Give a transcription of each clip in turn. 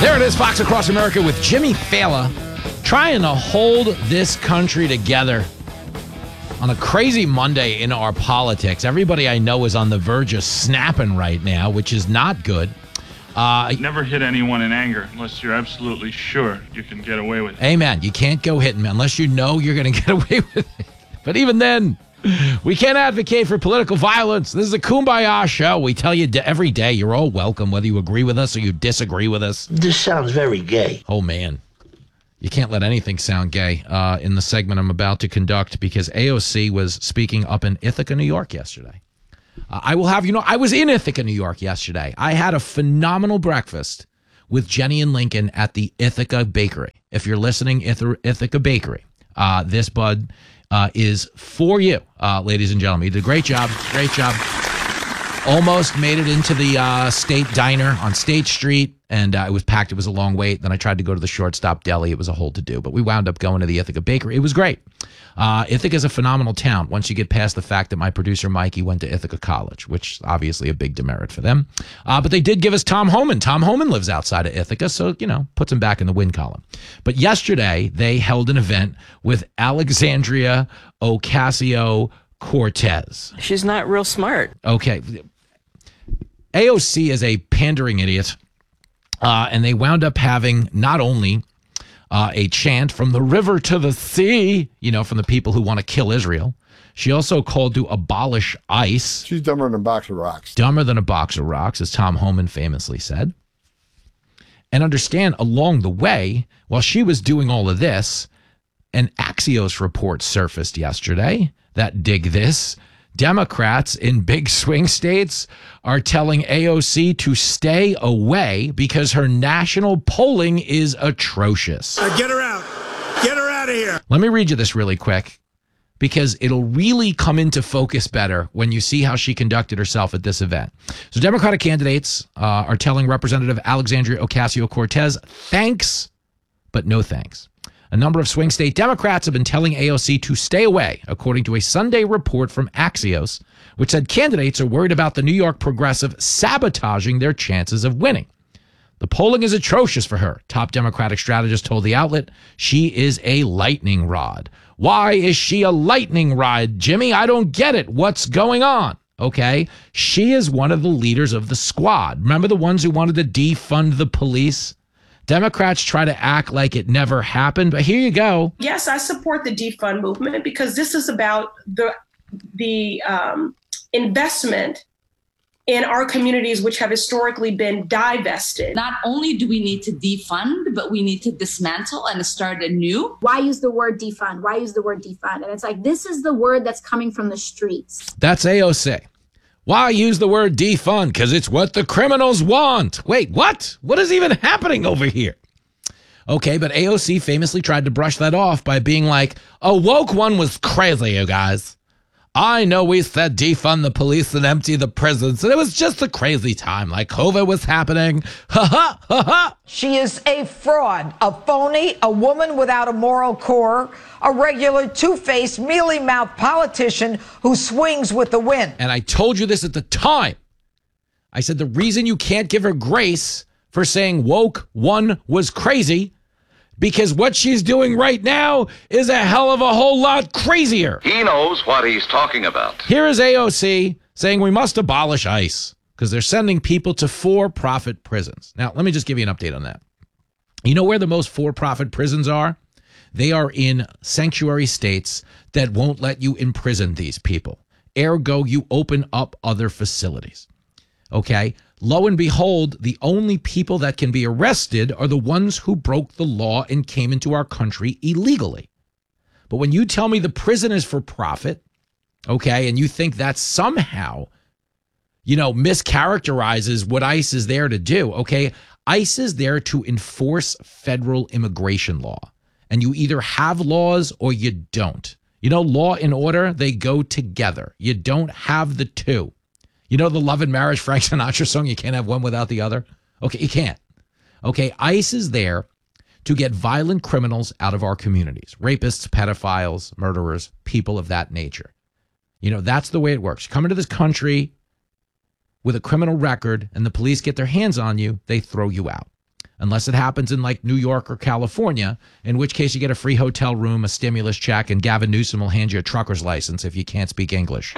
There it is, Fox Across America with Jimmy Fallon, trying to hold this country together on a crazy Monday in our politics. Everybody I know is on the verge of snapping right now, which is not good. Never hit anyone in anger unless you're absolutely sure you can get away with it. Amen. You can't go hitting me unless you know you're going to get away with it. But even then, we can't advocate for political violence. This is a Kumbaya show. We tell you every day you're all welcome, whether you agree with us or you disagree with us. This sounds very gay. Oh, man. You can't let anything sound gay in the segment I'm about to conduct because AOC was speaking up in Ithaca, New York yesterday. I will have you know, I was in Ithaca, New York yesterday. I had a phenomenal breakfast with Jenny and Lincoln at the Ithaca Bakery. If you're listening, Ithaca Bakery, this bud is for you, ladies and gentlemen. You did a great job. Great job. Almost made it into the State Diner on State Street, and it was packed. It was a long wait. Then I tried to go to the Shortstop Deli. It was a whole to-do, but we wound up going to the Ithaca Bakery. It was great. Ithaca is a phenomenal town once you get past the fact that my producer, Mikey, went to Ithaca College, which is obviously a big demerit for them. But they did give us Tom Homan. Tom Homan lives outside of Ithaca, so, you know, puts him back in the win column. But yesterday, they held an event with Alexandria Ocasio-Cortez. She's not real smart. Okay. AOC is a pandering idiot, and they wound up having not only a chant from the river to the sea, you know, from the people who want to kill Israel. She also called to abolish ICE. She's dumber than a box of rocks. Dumber than a box of rocks, as Tom Homan famously said. And understand, along the way, while she was doing all of this, an Axios report surfaced yesterday that, dig this, Democrats in big swing states are telling AOC to stay away because her national polling is atrocious. Get her out. Get her out of here. Let me read you this really quick because it'll really come into focus better when you see how she conducted herself at this event. So Democratic candidates are telling Representative Alexandria Ocasio-Cortez, thanks, but no thanks. A number of swing state Democrats have been telling AOC to stay away, according to a Sunday report from Axios, which said candidates are worried about the New York progressive sabotaging their chances of winning. The polling is atrocious for her, top Democratic strategist told the outlet. She is a lightning rod. Why is she a lightning rod, Jimmy? I don't get it. What's going on? Okay, she is one of the leaders of the squad. Remember the ones who wanted to defund the police? Democrats try to act like it never happened, but here you go. Yes, I support the defund movement because this is about the investment in our communities, which have historically been divested. Not only do we need to defund, but we need to dismantle and start anew. Why use the word defund? Why use the word defund? And it's like, this is the word that's coming from the streets. That's AOC. Why use the word defund? Because it's what the criminals want. Wait, what? What is even happening over here? Okay, but AOC famously tried to brush that off by being like, a woke one was crazy, you guys. I know we said defund the police and empty the prisons, and it was just a crazy time, like COVID was happening. Ha ha, ha ha. She is a fraud, a phony, a woman without a moral core, a regular two-faced, mealy-mouthed politician who swings with the wind. And I told you this at the time. I said the reason you can't give her grace for saying woke one was crazy because what she's doing right now is a hell of a whole lot crazier. He knows what he's talking about. Here is AOC saying we must abolish ICE because they're sending people to for-profit prisons. Now, let me just give you an update on that. You know where the most for-profit prisons are? They are in sanctuary states that won't let you imprison these people. Ergo, you open up other facilities. Okay? Lo and behold, the only people that can be arrested are the ones who broke the law and came into our country illegally. But when you tell me the prison is for profit, okay, and you think that somehow, you know, mischaracterizes what ICE is there to do, okay, ICE is there to enforce federal immigration law. And you either have laws or you don't. You know, law and order, they go together. You don't have the two. You know the Love and Marriage Frank Sinatra song, you can't have one without the other? Okay, you can't. Okay, ICE is there to get violent criminals out of our communities. Rapists, pedophiles, murderers, people of that nature. You know, that's the way it works. You come into this country with a criminal record and the police get their hands on you, they throw you out. unless it happens in like New York or California, in which case you get a free hotel room, a stimulus check, and Gavin Newsom will hand you a trucker's license if you can't speak English.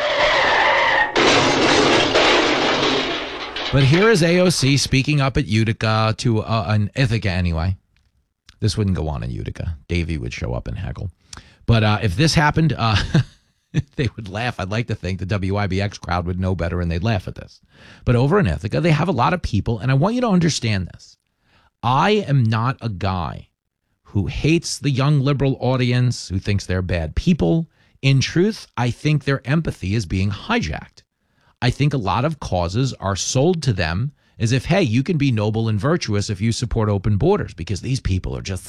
But here is AOC speaking up at Utica to an Ithaca anyway. This wouldn't go on in Utica. Davey would show up and heckle. But if this happened, they would laugh. I'd like to think the WIBX crowd would know better and they'd laugh at this. But over in Ithaca, they have a lot of people, and I want you to understand this. I am not a guy who hates the young liberal audience, who thinks they're bad people. In truth, I think their empathy is being hijacked. I think a lot of causes are sold to them as if, hey, you can be noble and virtuous if you support open borders, because these people are just